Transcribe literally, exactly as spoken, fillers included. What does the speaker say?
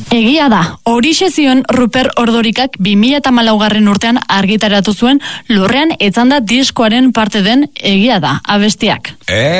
Egia da, horixe zion Ruper Ordorikak bi mila hamalaugarren urtean argitaratu zuen Lurrean etzanda diskoaren parte den Egia da abestiak. Eh?